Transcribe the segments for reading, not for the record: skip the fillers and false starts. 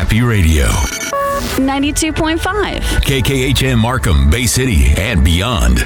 Happy Radio. 92.5. KKHM Markham, Bay City, and beyond.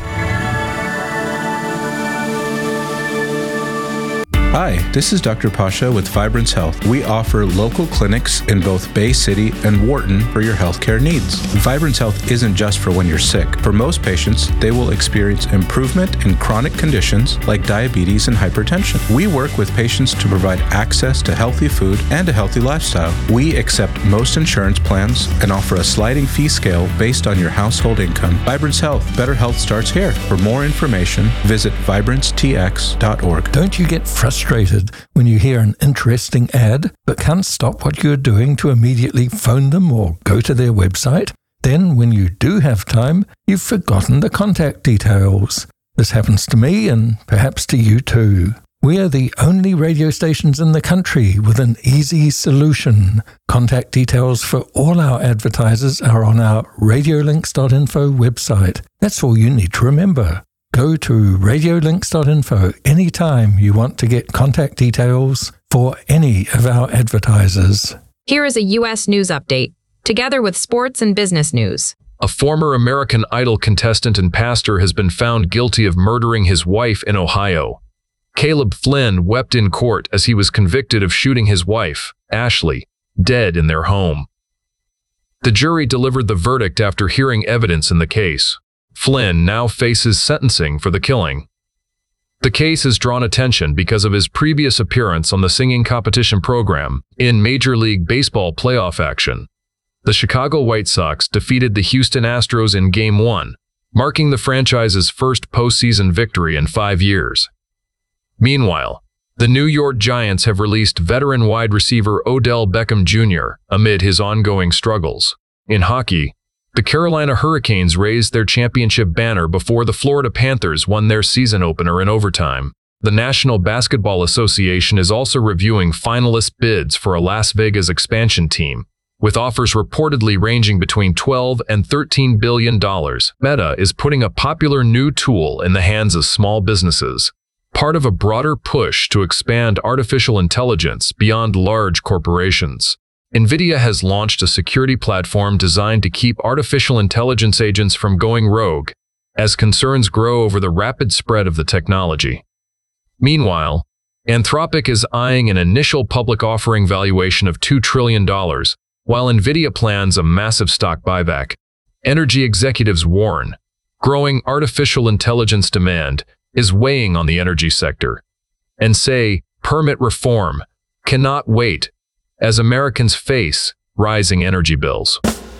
Hi, this is Dr. Pasha with Vibrance Health. We offer local clinics in both Bay City and Wharton for your healthcare needs. Vibrance Health isn't just for when you're sick. For most patients, they will experience improvement in chronic conditions like diabetes and hypertension. We work with patients to provide access to healthy food and a healthy lifestyle. We accept most insurance plans and offer a sliding fee scale based on your household income. Vibrance Health. Better health starts here. For more information, visit vibranceTX.org. Don't you get frustrated when you hear an interesting ad but can't stop what you're doing to immediately phone them or go to their website? Then, when you do have time, you've forgotten the contact details. This happens to me and perhaps to you too. We are the only radio stations in the country with an easy solution. Contact details for all our advertisers are on our radiolinks.info website. That's all you need to remember. Go to radiolinks.info anytime you want to get contact details for any of our advertisers. Here is a U.S. news update, together with sports and business news. A former American Idol contestant and pastor has been found guilty of murdering his wife in Ohio. Caleb Flynn wept in court as he was convicted of shooting his wife, Ashley, dead in their home. The jury delivered the verdict after hearing evidence in the case. Flynn now faces sentencing for the killing. The case has drawn attention because of his previous appearance on the singing competition program in Major League Baseball playoff action. The Chicago White Sox defeated the Houston Astros in Game 1, marking the franchise's first postseason victory in 5 years. Meanwhile, the New York Giants have released veteran wide receiver Odell Beckham Jr. amid his ongoing struggles. In hockey, the Carolina Hurricanes raised their championship banner before the Florida Panthers won their season opener in overtime. The National Basketball Association is also reviewing finalist bids for a Las Vegas expansion team, with offers reportedly ranging between $12 and $13 billion. Meta is putting a popular new tool in the hands of small businesses, part of a broader push to expand artificial intelligence beyond large corporations. NVIDIA has launched a security platform designed to keep artificial intelligence agents from going rogue, as concerns grow over the rapid spread of the technology. Meanwhile, Anthropic is eyeing an initial public offering valuation of $2 trillion, while NVIDIA plans a massive stock buyback. Energy executives warn, growing artificial intelligence demand is weighing on the energy sector, and say permit reform cannot wait as Americans face rising energy bills.